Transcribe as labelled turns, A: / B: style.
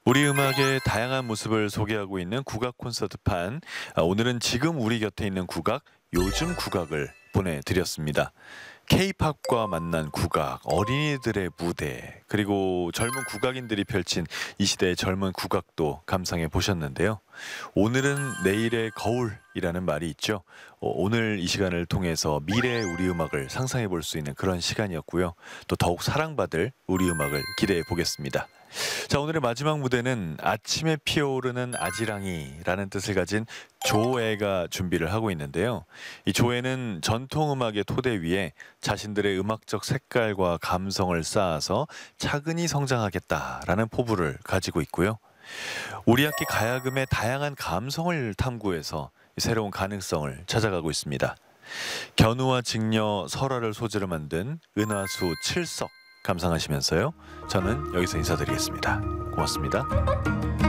A: 우리 음악의 다양한 모습을 소개하고 있는 국악 콘서트판. 오늘은 지금 우리 곁에 있는 국악, 요즘 국악을 보내드렸습니다. K-팝과 만난 국악, 어린이들의 무대, 그리고 젊은 국악인들이 펼친 이 시대의 젊은 국악도 감상해 보셨는데요. 오늘은 내일의 거울이라는 말이 있죠. 오늘 이 시간을 통해서 미래의 우리 음악을 상상해 볼 수 있는 그런 시간이었고요. 또 더욱 사랑받을 우리 음악을 기대해 보겠습니다. 자, 오늘의 마지막 무대는 아침에 피어오르는 아지랑이라는 뜻을 가진 조애가 준비를 하고 있는데요. 이 조애는 전통음악의 토대 위에 자신들의 음악적 색깔과 감성을 쌓아서 차근히 성장하겠다라는 포부를 가지고 있고요. 우리 악기 가야금의 다양한 감성을 탐구해서 새로운 가능성을 찾아가고 있습니다. 견우와 직녀 설화를 소재로 만든 은하수 칠석 감상하시면서요. 저는 여기서 인사드리겠습니다. 고맙습니다.